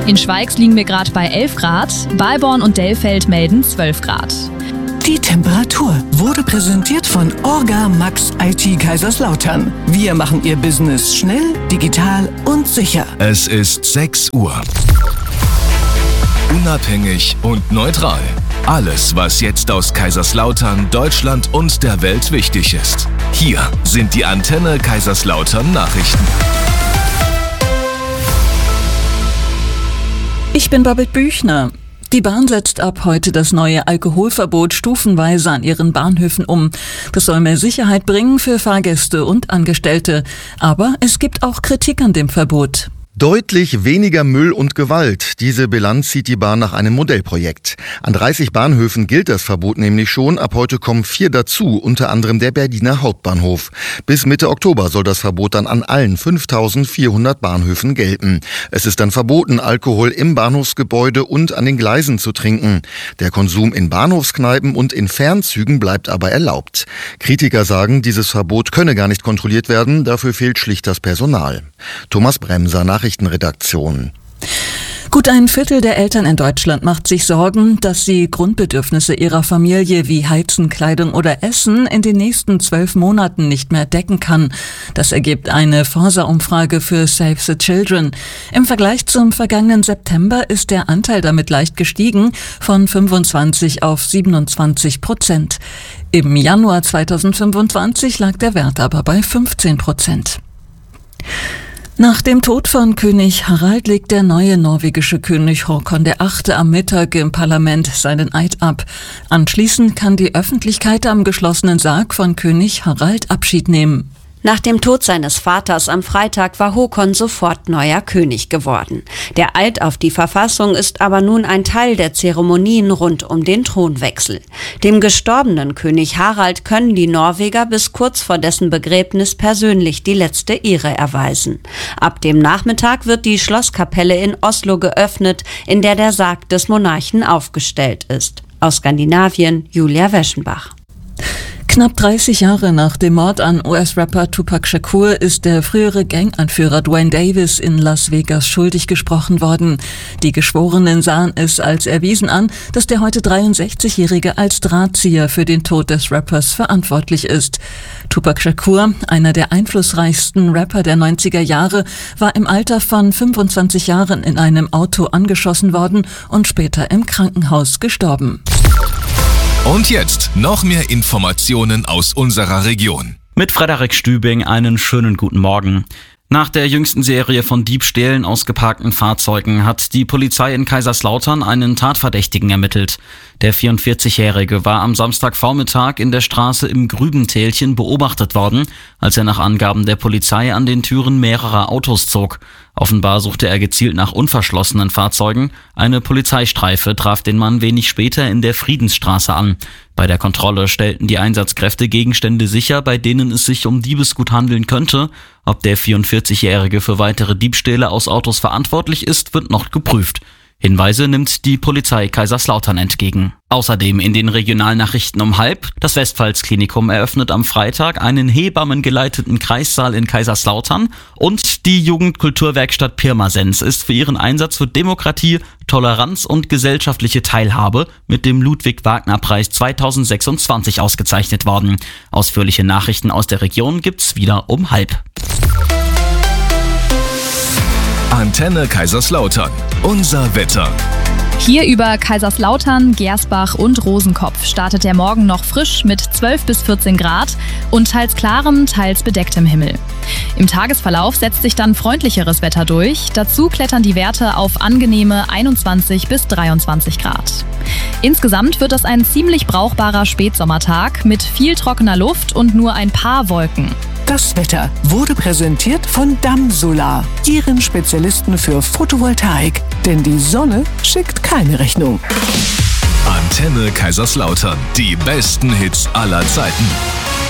In Schweigs liegen wir gerade bei 11 Grad, Balborn und Dellfeld melden 12 Grad. Die Temperatur wurde präsentiert von Orga Max IT Kaiserslautern. Wir machen Ihr Business schnell, digital und sicher. Es ist 6 Uhr. Unabhängig und neutral. Alles, was jetzt aus Kaiserslautern, Deutschland und der Welt wichtig ist. Hier sind die Antenne Kaiserslautern Nachrichten. Ich bin Babette Büchner. Die Bahn setzt ab heute das neue Alkoholverbot stufenweise an ihren Bahnhöfen um. Das soll mehr Sicherheit bringen für Fahrgäste und Angestellte. Aber es gibt auch Kritik an dem Verbot. Deutlich weniger Müll und Gewalt. Diese Bilanz zieht die Bahn nach einem Modellprojekt. An 30 Bahnhöfen gilt das Verbot nämlich schon. Ab heute kommen 4 dazu, unter anderem der Berliner Hauptbahnhof. Bis Mitte Oktober soll das Verbot dann an allen 5.400 Bahnhöfen gelten. Es ist dann verboten, Alkohol im Bahnhofsgebäude und an den Gleisen zu trinken. Der Konsum in Bahnhofskneipen und in Fernzügen bleibt aber erlaubt. Kritiker sagen, dieses Verbot könne gar nicht kontrolliert werden. Dafür fehlt schlicht das Personal. Thomas Bremser, Nachrichtenredaktion. Gut ein Viertel der Eltern in Deutschland macht sich Sorgen, dass sie Grundbedürfnisse ihrer Familie wie Heizen, Kleidung oder Essen in den nächsten 12 Monaten nicht mehr decken kann. Das ergibt eine Forsa-Umfrage für Save the Children. Im Vergleich zum vergangenen September ist der Anteil damit leicht gestiegen, von 25 auf 27%. Im Januar 2025 lag der Wert aber bei 15%. Nach dem Tod von König Harald legt der neue norwegische König Håkon VIII. Am Mittag im Parlament seinen Eid ab. Anschließend kann die Öffentlichkeit am geschlossenen Sarg von König Harald Abschied nehmen. Nach dem Tod seines Vaters am Freitag war Håkon sofort neuer König geworden. Der Eid auf die Verfassung ist aber nun ein Teil der Zeremonien rund um den Thronwechsel. Dem gestorbenen König Harald können die Norweger bis kurz vor dessen Begräbnis persönlich die letzte Ehre erweisen. Ab dem Nachmittag wird die Schlosskapelle in Oslo geöffnet, in der der Sarg des Monarchen aufgestellt ist. Aus Skandinavien, Julia Weschenbach. Knapp 30 Jahre nach dem Mord an US-Rapper Tupac Shakur ist der frühere Ganganführer Duane Davis in Las Vegas schuldig gesprochen worden. Die Geschworenen sahen es als erwiesen an, dass der heute 63-Jährige als Drahtzieher für den Tod des Rappers verantwortlich ist. Tupac Shakur, einer der einflussreichsten Rapper der 90er Jahre, war im Alter von 25 Jahren in einem Auto angeschossen worden und später im Krankenhaus gestorben. Und jetzt noch mehr Informationen aus unserer Region. Mit Frederik Stübing einen schönen guten Morgen. Nach der jüngsten Serie von Diebstählen aus geparkten Fahrzeugen hat die Polizei in Kaiserslautern einen Tatverdächtigen ermittelt. Der 44-Jährige war am Samstagvormittag in der Straße im Grübentälchen beobachtet worden, als er nach Angaben der Polizei an den Türen mehrerer Autos zog. Offenbar suchte er gezielt nach unverschlossenen Fahrzeugen. Eine Polizeistreife traf den Mann wenig später in der Friedensstraße an. Bei der Kontrolle stellten die Einsatzkräfte Gegenstände sicher, bei denen es sich um Diebesgut handeln könnte. Ob der 44-Jährige für weitere Diebstähle aus Autos verantwortlich ist, wird noch geprüft. Hinweise nimmt die Polizei Kaiserslautern entgegen. Außerdem in den Regionalnachrichten um 12:30: Das Westpfalz-Klinikum eröffnet am Freitag einen hebammengeleiteten Kreissaal in Kaiserslautern und die Jugendkulturwerkstatt Pirmasens ist für ihren Einsatz für Demokratie, Toleranz und gesellschaftliche Teilhabe mit dem Ludwig-Wagner-Preis 2026 ausgezeichnet worden. Ausführliche Nachrichten aus der Region gibt's wieder um 12:30. Antenne Kaiserslautern. Unser Wetter. Hier über Kaiserslautern, Gersbach und Rosenkopf startet der Morgen noch frisch mit 12 bis 14 Grad und teils klarem, teils bedecktem Himmel. Im Tagesverlauf setzt sich dann freundlicheres Wetter durch. Dazu klettern die Werte auf angenehme 21 bis 23 Grad. Insgesamt wird das ein ziemlich brauchbarer Spätsommertag mit viel trockener Luft und nur ein paar Wolken. Das Wetter wurde präsentiert von Dammsolar, Ihren Spezialisten für Photovoltaik. Denn die Sonne schickt keine Rechnung. Antenne Kaiserslautern. Die besten Hits aller Zeiten.